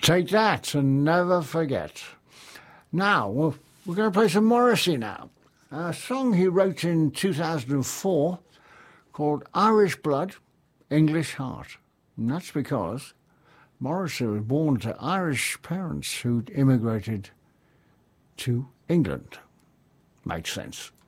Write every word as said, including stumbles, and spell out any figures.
Take that and never forget. Now, we're, we're going to play some Morrissey now. A song he wrote in two thousand four called Irish Blood, English Heart. And that's because Morrissey was born to Irish parents who'd immigrated to England. Makes sense.